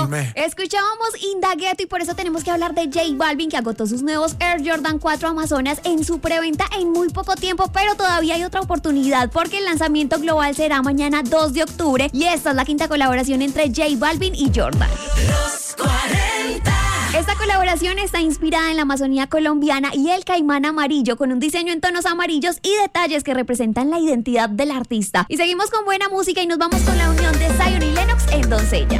Cuéntame. Escuchábamos Indagueto y por eso tenemos que hablar de J Balvin, que agotó sus nuevos Air Jordan 4 Amazonas en su preventa en muy poco tiempo, pero todavía hay otra oportunidad porque el lanzamiento global será mañana 2 de octubre y esta es la quinta colaboración entre J Balvin y Jordan. Los 40. Esta colaboración está inspirada en la Amazonía colombiana y el caimán amarillo, con un diseño en tonos amarillos y detalles que representan la identidad del artista. Y seguimos con buena música y nos vamos con la unión de Zion y Lennox en Doncella.